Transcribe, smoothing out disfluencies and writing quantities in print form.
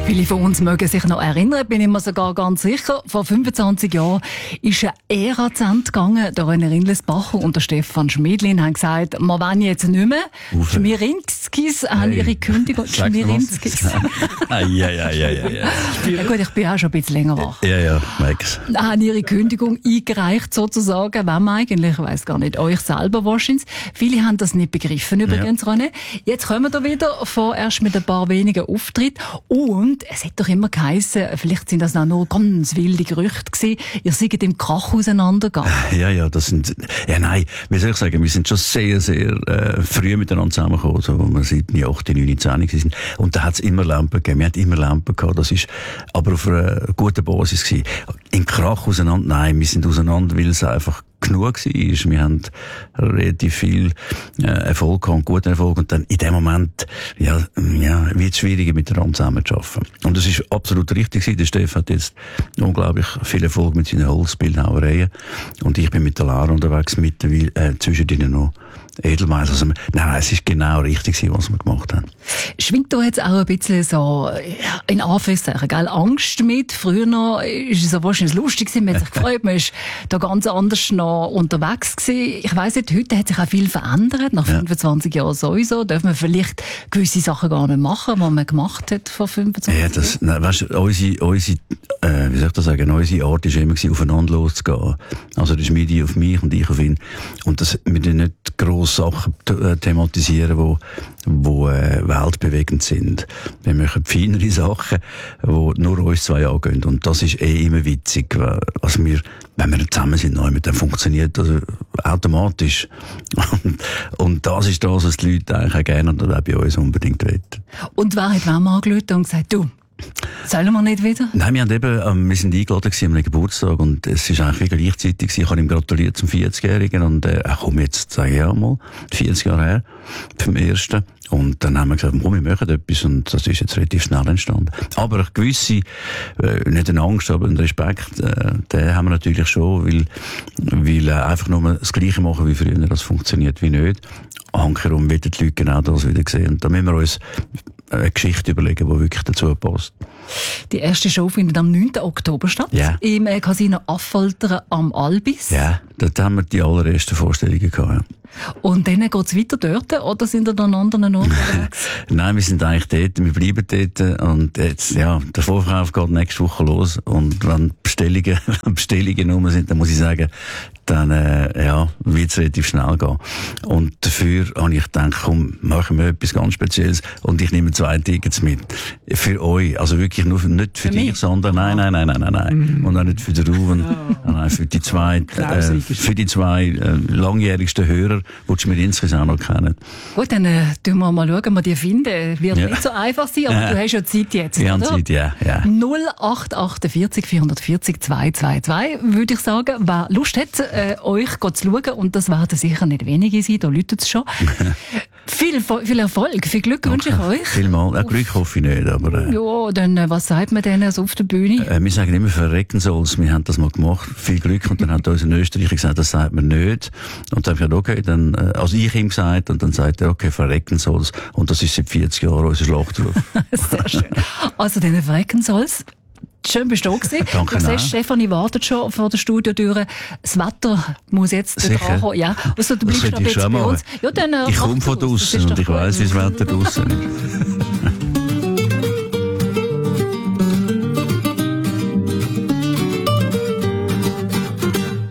Viele von uns mögen sich noch erinnern, bin ich mir sogar ganz sicher. Vor 25 Jahren ist eine Ära zu Ende gegangen. Der René Rindlesbacher und der Stefan Schmidlin haben gesagt, wir wollen jetzt nicht mehr. Schmirinskis haben ihre Kündigung. Schmirinskis. Ja gut, ich bin auch schon ein bisschen länger wach. Ja, Max. Haben ihre Kündigung eingereicht sozusagen. Wem eigentlich? Ich weiss gar nicht. Euch selber wahrscheinlich. Viele haben das nicht begriffen übrigens, René. Jetzt kommen wir wieder, vorerst mit ein paar wenigen Auftritten. Und es hat doch immer geheissen, vielleicht sind das auch nur ganz wilde Gerüchte gewesen, ihr seid im Krach auseinandergegangen. Ja, das sind, nein, wie soll ich sagen, wir sind schon sehr, sehr früh miteinander zusammengekommen, so, wo wir 7, 8, 9, 10 waren. Und da hat es immer Lampen gegeben. Wir hatten immer Lampen gehabt. Das ist aber auf einer guten Basis gewesen. Im Krach auseinander, nein, wir sind auseinander, weil es einfach genug war. Wir haben relativ viel Erfolg gehabt, guten Erfolg. Und dann in dem Moment, wird es schwieriger, miteinander zusammen zu arbeiten. Und das ist absolut richtig gewesen. Der Steff hat jetzt unglaublich viel Erfolg mit seinen Holzbildhauereien. Und ich bin mit der Lara unterwegs, zwischen denen noch Edelmeiss. Also, nein, es ist genau richtig gewesen, was wir gemacht haben. Schwingt da jetzt auch ein bisschen so, in Anführungszeichen, gell, Angst mit? Früher noch ist es so wahrscheinlich lustig gewesen, man hat sich gefreut, man ist da ganz anders noch unterwegs gewesen. Ich weiss nicht, heute hat sich auch viel verändert, nach 25 Jahren sowieso. Darf man vielleicht gewisse Sachen gar nicht machen, die man gemacht hat vor 25 Jahren? Weißt du, unsere Art war immer, aufeinander loszugehen. Also der Schmiedi auf mich und ich auf ihn. Und das, wir nicht grosse Sachen thematisieren, die weltbewegend sind. Wir machen feinere Sachen, die nur uns zwei angehen. Und das ist immer witzig. Also wenn wir zusammen sind, dann funktioniert das automatisch. Und das ist das, was die Leute eigentlich auch gerne und auch bei uns unbedingt wollen. Und wer hat wem angerufen und gesagt, du, sollen wir nicht wieder? Nein, wir sind eingeladen an einem Geburtstag und es ist eigentlich wie gleichzeitig. Ich habe ihm gratuliert zum 40-Jährigen und komm, jetzt sage ich auch mal, 40 Jahre her, vom ersten. Und dann haben wir gesagt, wir machen etwas und das ist jetzt relativ schnell entstanden. Aber eine gewisse, nicht eine Angst, aber einen Respekt, den haben wir natürlich schon, weil einfach nur das Gleiche machen wie früher, das funktioniert wie nicht. Hankerum werden die Leute genau das wieder sehen. Und da müssen wir uns eine Geschichte überlegen, die wirklich dazu passt. Die erste Show findet am 9. Oktober statt. Ja. Im Casino Affoltern am Albis. Ja, dort haben wir die allerersten Vorstellungen gehabt. Ja. Und dann geht's weiter dort, oder sind ihr dann an anderen Orten unterwegs? Nein, wir sind eigentlich dort, wir bleiben dort. Und jetzt, der Vorverkauf geht nächste Woche los. Und wenn Bestellungen rum sind, dann muss ich sagen, dann, wird es relativ schnell gehen. Und dafür habe ich gedacht, komm, machen wir etwas ganz Spezielles. Und ich nehme 2 Tickets mit. Für euch. Also wirklich nur nicht für dich, sondern nein. Und auch nicht für den Ruben. Nein, für die zwei langjährigsten Hörer, die Schmirinskis auch noch kennen. Gut, dann tun wir mal schauen, ob wir die finden. Wird nicht so einfach sein, aber du hast ja Zeit jetzt, oder? Wir haben Zeit, ja. 0848 440 222, würde ich sagen. Wer Lust hat, euch zu schauen, und das werden sicher nicht wenige sein, da läutet es schon. Viel Erfolg, viel Glück wünsche ich euch. Vielmal. Glück hoffe ich nicht, aber... Ja, dann, was sagt man denn so auf der Bühne? Wir sagen immer, verrecken soll's. Wir haben das mal gemacht. Viel Glück. Und dann hat uns ein Österreicher gesagt, das sagt man nicht. Und dann habe ich gesagt, okay, dann, also ich ihm gesagt, und dann sagt er, okay, verrecken soll's. Und das ist seit 40 Jahren unser Schlachtruf. Sehr schön. Also, dann verrecken soll's. Schön bist du gewesen. Danke. Du siehst, Stefanie wartet schon vor der Studiotür. Das Wetter muss jetzt drankommen. Ja. Also, du bleibst noch ein bisschen bei uns. Ja, dann, ich komme von draussen und ich weiss, wie das Wetter draussen ist.